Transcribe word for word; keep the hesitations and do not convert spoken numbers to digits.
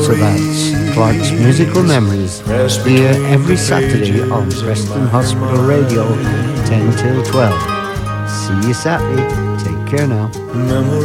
So that's Clark's Musical Memories, here every Saturday on Preston Hospital Radio, ten till twelve. See you Saturday. Take care now.